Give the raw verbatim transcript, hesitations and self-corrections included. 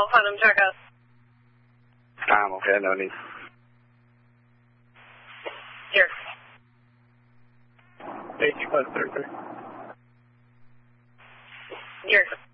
upon him, Jargo. I'm okay, no need. Here. H plus thirty-three. Here.